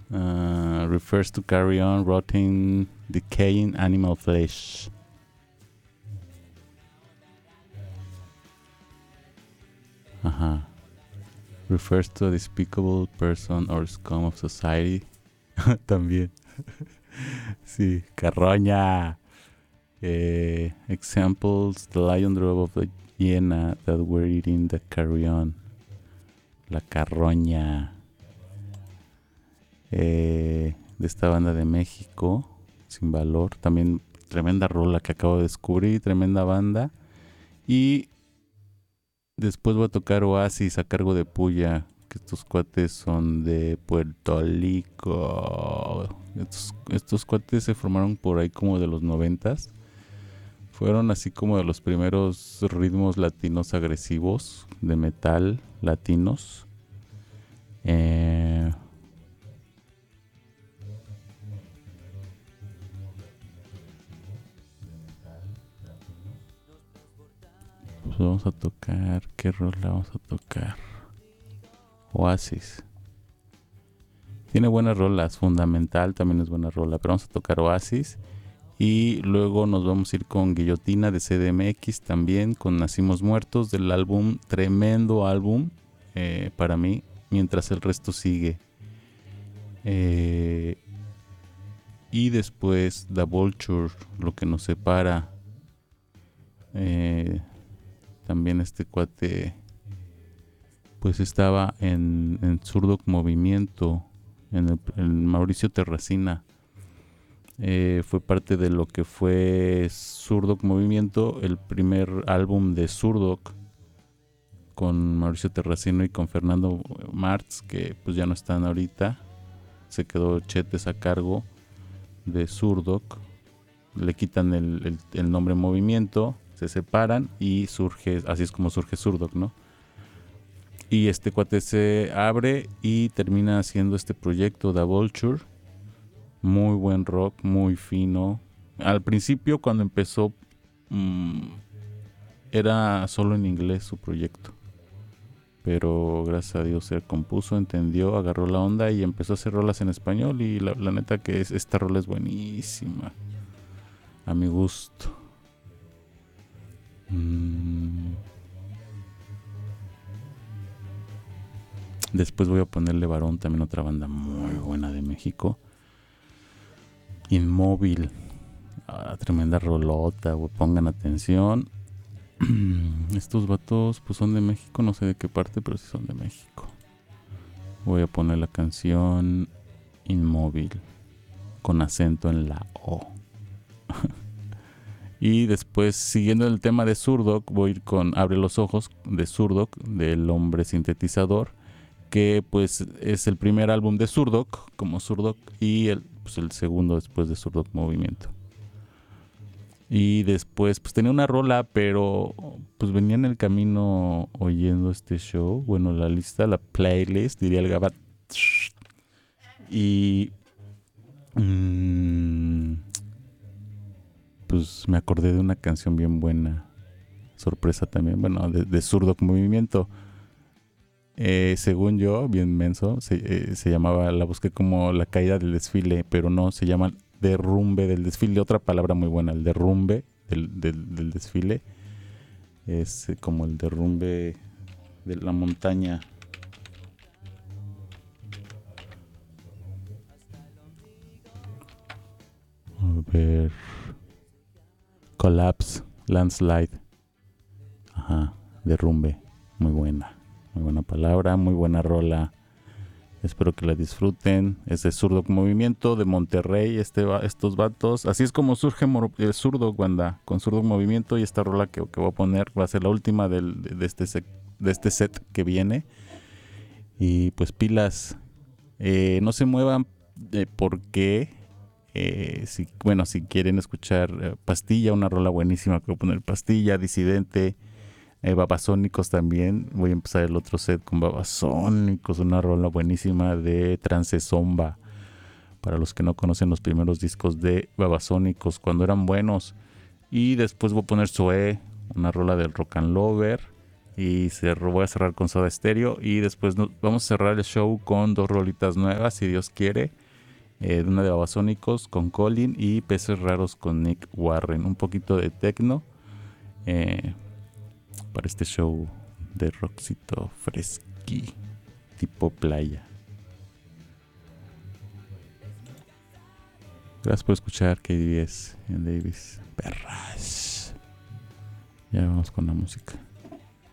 Refers to carry on rotting, decaying animal flesh. Ajá. Refers to a despicable person or scum of society. También. Sí, carroña. Examples: the lion drove of the hyena that were eating the carrion. La carroña. De esta banda de México, Sin Valor. También tremenda rola que acabo de descubrir. Tremenda banda. Y después voy a tocar Oasis a cargo de Puya, que estos cuates son de Puerto Rico. Estos cuates se formaron por ahí como de los 90s. Fueron así como de los primeros ritmos latinos agresivos de metal latinos. Pues vamos a tocar, ¿qué rola vamos a tocar? Oasis. Tiene buenas rolas, Fundamental también es buena rola, pero vamos a tocar Oasis. Y luego nos vamos a ir con Guillotina de CDMX también, con Nacimos Muertos del álbum, tremendo álbum para mí, Mientras el resto sigue. Y después The Vulture, Lo que nos separa. También este cuate pues estaba en Zurdok Movimiento, en Mauricio Terracina. Fue parte de lo que fue Zurdok Movimiento, el primer álbum de Zurdok, con Mauricio Terracino y con Fernando Martz, que pues ya no están ahorita. Se quedó Chetes a cargo de Zurdok. Le quitan el nombre Movimiento, se separan y surge, así es como surge Zurdok, ¿no? Y este cuate se abre y termina haciendo este proyecto, The Vulture. Muy buen rock, muy fino. Al principio, cuando empezó, era solo en inglés su proyecto. Pero gracias a Dios se compuso, entendió, agarró la onda y empezó a hacer rolas en español. Y la neta que esta rola es buenísima. A mi gusto. Después voy a ponerle Varón, también otra banda muy buena de México. Inmóvil. Tremenda rolota, güey. Pongan atención. Estos vatos pues son de México, no sé de qué parte, pero sí son de México. Voy a poner la canción Inmóvil con acento en la O. Y después, siguiendo el tema de Zurdok, voy a ir con Abre los ojos de Zurdok, del Hombre Sintetizador, que pues es el primer álbum de Zurdok como Zurdok y el segundo después de Zurdok Movimiento. Y después pues tenía una rola, pero pues venía en el camino oyendo este show, bueno, la lista, la playlist, diría el Gabat. Y pues me acordé de una canción bien buena, sorpresa también, bueno, de Zurdok Movimiento. Según yo, bien menso, se llamaba, la busqué como La Caída del Desfile, pero no, se llama Derrumbe del Desfile, otra palabra muy buena, el derrumbe del desfile, es como el derrumbe de la montaña. A ver, Collapse, Landslide, ajá, derrumbe, muy buena palabra, muy buena rola. Espero que la disfruten. Es de Zurdok Movimiento de Monterrey. Estos vatos. Así es como surge el Zurdok, banda. Con Zurdok Movimiento. Y esta rola que voy a poner va a ser la última de este set que viene. Y pues pilas. No se muevan porque si quieren escuchar Pastilla, una rola buenísima que voy a poner. Pastilla, Disidente. Babasónicos también. Voy a empezar el otro set con Babasónicos, una rola buenísima de Trance Zomba. Para los que no conocen los primeros discos de Babasónicos, cuando eran buenos. Y después voy a poner Zoé, una rola del Rock and Lover. Y voy a cerrar con Soda Stereo. Y después vamos a cerrar el show con 2 rolitas nuevas, si Dios quiere. Una de Babasónicos con Colin y Peces Raros con Nick Warren. Un poquito de techno para este show de rockcito fresqui, tipo playa. Gracias por escuchar KDS en Davis. Perras. Ya vamos con la música.